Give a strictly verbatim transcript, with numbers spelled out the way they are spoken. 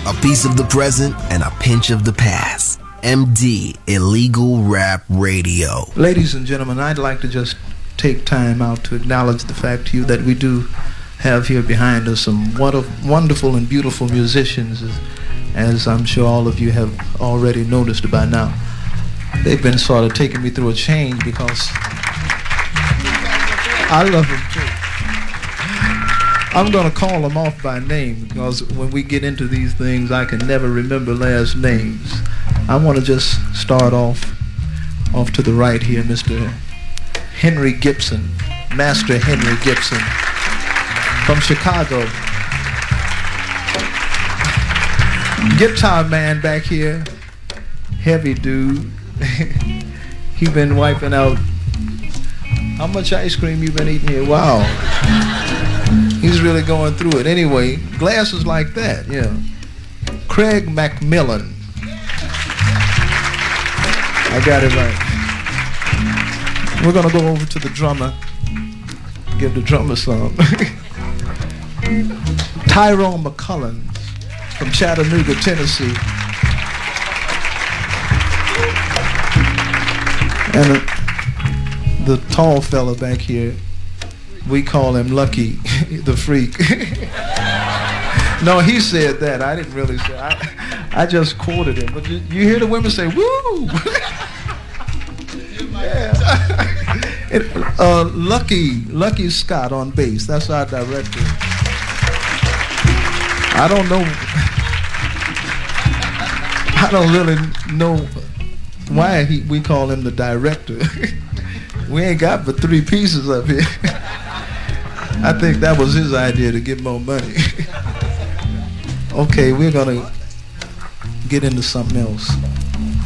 A piece of the present and a pinch of the past. M D Illegal Rap Radio. Ladies and gentlemen, I'd like to just take time out to acknowledge the fact to you that we do have here behind us some wonderful and beautiful musicians, as I'm sure all of you have already noticed by now. They've been sort of taking me through a change because I love them too. I'm going to call them off by name because when we get into these things, I can never remember last names. I want to just start off off to the right here, Mister Henry Gibson, Master Henry Gibson from Chicago. Guitar man back here, heavy dude. He been wiping out. How much ice cream you been eating here? Wow. He's really going through it. Anyway, glasses like that, yeah. Craig Macmillan. I got it right. We're gonna go over to the drummer. Give the drummer some. Tyrone McCullins from Chattanooga, Tennessee. And uh, the tall fella back here, we call him Lucky, the Freak. No, he said that. I didn't really say. I, I just quoted him. But you, you hear the women say, "Woo!" Yeah. It, uh, Lucky, Lucky Scott on bass. That's our director. I don't know. I don't really know why he, we call him the director. We ain't got but three pieces up here. I think that was his idea to get more money. Okay, we're gonna get into something else.